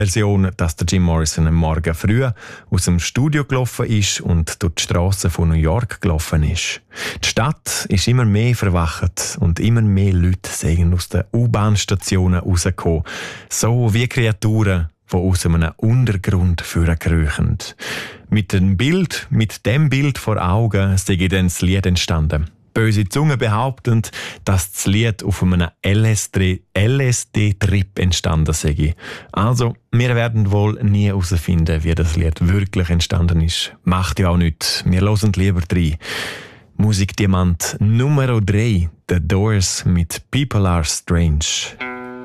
Version, dass der Jim Morrison am Morgen früh aus dem Studio gelaufen ist und durch die Strassen von New York gelaufen ist. Die Stadt ist immer mehr verwacht und immer mehr Leute sind aus den U-Bahn-Stationen rausgekommen. So wie Kreaturen, die aus einem Untergrund vorkriechen. Mit dem Bild vor Augen sei dann das Lied entstanden. Böse Zungen behaupten, dass das Lied auf einem LSD-Trip entstanden sei. Also, wir werden wohl nie herausfinden, wie das Lied wirklich entstanden ist. Macht ja auch nichts. Wir hören lieber rein. Musikdiamant Nummer 3, The Doors mit People Are Strange.